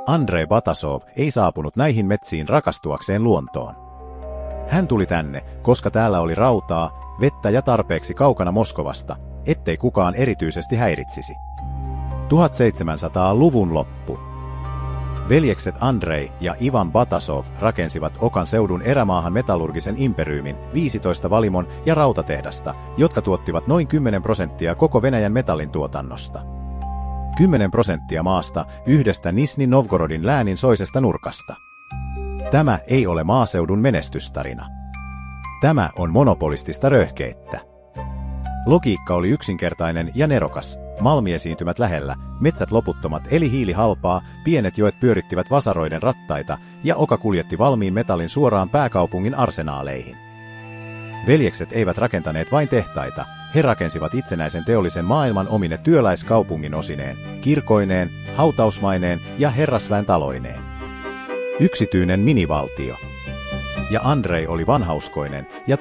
Andrei Batasov ei saapunut näihin metsiin rakastuakseen luontoon. Hän tuli tänne, koska täällä oli rautaa, vettä ja tarpeeksi kaukana Moskovasta, ettei kukaan erityisesti häiritsisi. 1700-luvun loppu. Veljekset Andrei ja Ivan Batasov rakensivat Okan seudun erämaahan metallurgisen imperiumin, 15 valimon ja rautatehdasta, jotka tuottivat noin 10% koko Venäjän metallin tuotannosta. 10% maasta yhdestä Nižnij Novgorodin läänin soisesta nurkasta. Tämä ei ole maaseudun menestystarina. Tämä on monopolistista röyhkeettä. Logiikka oli yksinkertainen ja nerokas. Malmiesiintymät lähellä, metsät loputtomat eli hiili halpaa, pienet joet pyörittivät vasaroiden rattaita ja Oka kuljetti valmiin metallin suoraan pääkaupungin arsenaaleihin. Veljekset eivät rakentaneet vain tehtaita, he rakensivat itsenäisen teollisen maailman omine työläiskaupungin osineen, kirkoineen, hautausmaineen ja herrasväen taloineen. Yksityinen minivaltio. Ja Andrei oli vanhauskoinen ja